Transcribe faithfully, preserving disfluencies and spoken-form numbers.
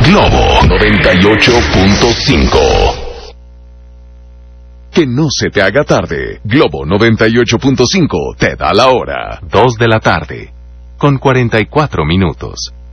Globo noventa y ocho punto cinco. Que no se te haga tarde. Globo noventa y ocho punto cinco te da la hora. Dos de la tarde, con cuarenta y cuatro minutos.